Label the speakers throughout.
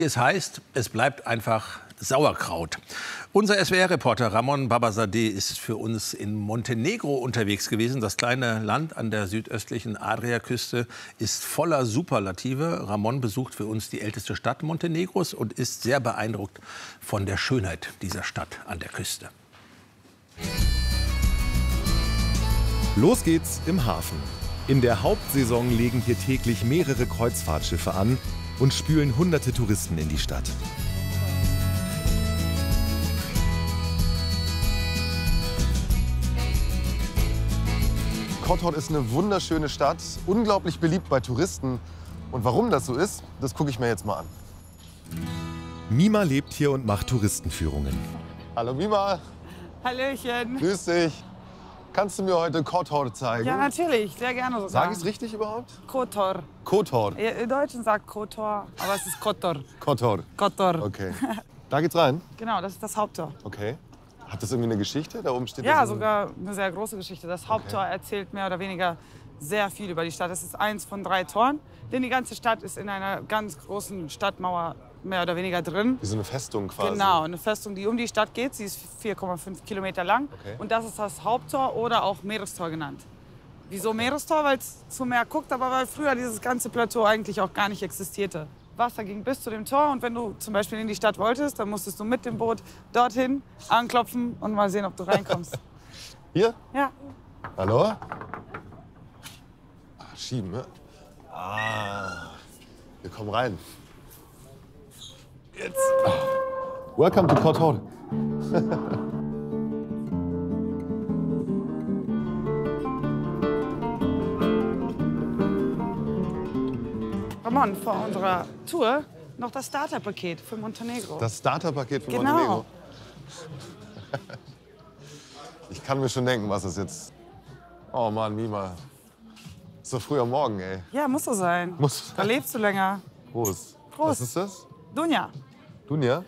Speaker 1: Es heißt, es bleibt einfach Sauerkraut. Unser SWR-Reporter Ramon Babazadeh ist für uns in Montenegro unterwegs gewesen. Das kleine Land an der südöstlichen Adriaküste ist voller Superlative. Ramon besucht für uns die älteste Stadt Montenegros und ist sehr beeindruckt von der Schönheit dieser Stadt an der Küste.
Speaker 2: Los geht's im Hafen. In der Hauptsaison legen hier täglich mehrere Kreuzfahrtschiffe an und spülen hunderte Touristen in die Stadt.
Speaker 3: Kotor ist eine wunderschöne Stadt, unglaublich beliebt bei Touristen. Und warum das so ist, das gucke ich mir jetzt mal an.
Speaker 2: Mima lebt hier und macht Touristenführungen.
Speaker 3: Hallo Mima.
Speaker 4: Hallöchen.
Speaker 3: Grüß dich. Kannst du mir heute Kotor zeigen?
Speaker 4: Ja, natürlich, sehr gerne sogar.
Speaker 3: Sag ich es richtig überhaupt?
Speaker 4: Kotor.
Speaker 3: Kotor.
Speaker 4: Ihr Deutschen sagt Kotor, aber es ist Kotor.
Speaker 3: Kotor.
Speaker 4: Kotor.
Speaker 3: Okay. Da geht's rein?
Speaker 4: Genau, das ist das Haupttor.
Speaker 3: Okay. Hat das irgendwie eine Geschichte? Da oben steht
Speaker 4: Ja,
Speaker 3: das
Speaker 4: sogar eine sehr große Geschichte. Das Haupttor erzählt mehr oder weniger sehr viel über die Stadt. Es ist eins von 3 Toren, denn die ganze Stadt ist in einer ganz großen Stadtmauer mehr oder weniger drin.
Speaker 3: Wie so eine Festung quasi.
Speaker 4: Genau, eine Festung, die um die Stadt geht. Sie ist 4,5 Kilometer lang.
Speaker 3: Okay.
Speaker 4: Und das ist das Haupttor oder auch Meerestor genannt. Wieso Meerestor? Weil es zum Meer guckt, aber weil früher dieses ganze Plateau eigentlich auch gar nicht existierte. Wasser ging bis zu dem Tor und wenn du zum Beispiel in die Stadt wolltest, dann musstest du mit dem Boot dorthin anklopfen und mal sehen, ob du reinkommst.
Speaker 3: Hier?
Speaker 4: Ja.
Speaker 3: Hallo? Ah, schieben, ne? Ah. Wir kommen rein. Jetzt. Welcome to Kotor.
Speaker 4: Ramon, vor unserer Tour noch das Starterpaket für Montenegro.
Speaker 3: Das Starterpaket für
Speaker 4: Genau.
Speaker 3: Montenegro. Ich kann mir schon denken, was das jetzt... Oh Mann, Mima. Ist doch früh am Morgen, ey.
Speaker 4: Ja, muss so sein.
Speaker 3: Muss.
Speaker 4: Da lebst du länger.
Speaker 3: Prost.
Speaker 4: Prost.
Speaker 3: Was ist das?
Speaker 4: Dunja.
Speaker 3: Dunja?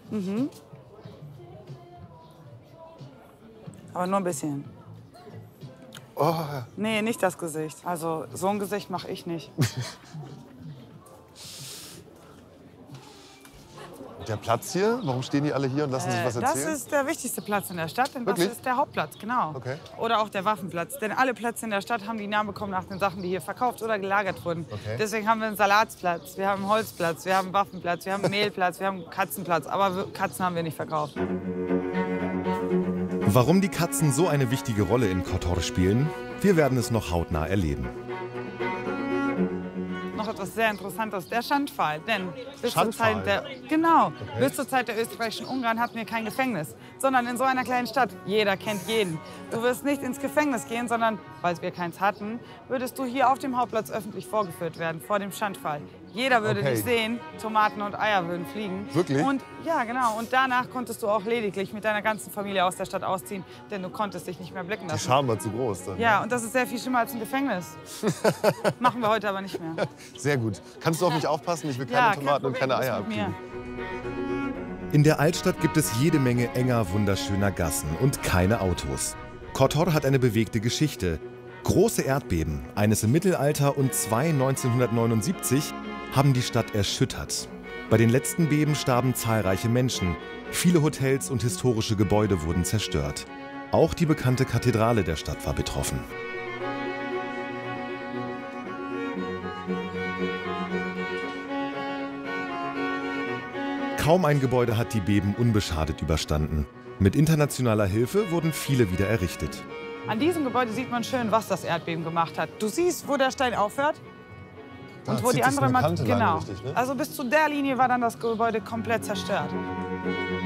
Speaker 4: Aber nur ein bisschen.
Speaker 3: Oh.
Speaker 4: Nee, nicht das Gesicht. Also so ein Gesicht mache ich nicht.
Speaker 3: Der Platz hier, warum stehen die alle hier und lassen sich was
Speaker 4: Das
Speaker 3: erzählen?
Speaker 4: ist der wichtigste Platz in der Stadt, denn
Speaker 3: Wirklich?
Speaker 4: das ist der Hauptplatz, genau.
Speaker 3: Okay.
Speaker 4: Oder auch der Waffenplatz, denn alle Plätze in der Stadt haben die Namen bekommen nach den Sachen, die hier verkauft oder gelagert wurden.
Speaker 3: Okay.
Speaker 4: Deswegen haben wir einen Salatsplatz, wir haben einen Holzplatz, wir haben einen Waffenplatz, wir haben einen Mehlplatz, wir haben einen Katzenplatz, aber Katzen haben wir nicht verkauft.
Speaker 2: Warum die Katzen so eine wichtige Rolle in Kotor spielen, wir werden es noch hautnah erleben.
Speaker 4: Noch etwas sehr Interessantes, der Schandpfahl. Denn bis zur
Speaker 3: Schandpfahl?
Speaker 4: Zeit der, genau, bis zur Zeit der österreichischen Ungarn hatten wir kein Gefängnis, sondern in so einer kleinen Stadt, jeder kennt jeden. Du wirst nicht ins Gefängnis gehen, sondern, weil wir keins hatten, würdest du hier auf dem Hauptplatz öffentlich vorgeführt werden, vor dem Schandpfahl. Jeder würde
Speaker 3: Okay.
Speaker 4: dich sehen, Tomaten und Eier würden fliegen.
Speaker 3: Wirklich?
Speaker 4: Und ja, genau. Und danach konntest du auch lediglich mit deiner ganzen Familie aus der Stadt ausziehen, denn du konntest dich nicht mehr blicken
Speaker 3: Die
Speaker 4: lassen.
Speaker 3: Scham war zu groß dann.
Speaker 4: Ja, und das ist sehr viel schlimmer als ein Gefängnis. Machen wir heute aber nicht mehr.
Speaker 3: Sehr gut. Kannst du auf mich aufpassen? Ich will keine Tomaten und keine Eier
Speaker 4: mit mir.
Speaker 3: abkriegen.
Speaker 2: In der Altstadt gibt es jede Menge enger, wunderschöner Gassen und keine Autos. Kotor hat eine bewegte Geschichte. Große Erdbeben, eines im Mittelalter und 2 1979, haben die Stadt erschüttert. Bei den letzten Beben starben zahlreiche Menschen. Viele Hotels und historische Gebäude wurden zerstört. Auch die bekannte Kathedrale der Stadt war betroffen. Kaum ein Gebäude hat die Beben unbeschadet überstanden. Mit internationaler Hilfe wurden viele wieder errichtet.
Speaker 4: An diesem Gebäude sieht man schön, was das Erdbeben gemacht hat. Du siehst, wo der Stein aufhört
Speaker 3: Da
Speaker 4: und wo
Speaker 3: zieht
Speaker 4: die
Speaker 3: sich so
Speaker 4: andere
Speaker 3: eine Kante lang,
Speaker 4: genau.
Speaker 3: richtig, ne?
Speaker 4: Also bis zu der Linie war dann das Gebäude komplett zerstört.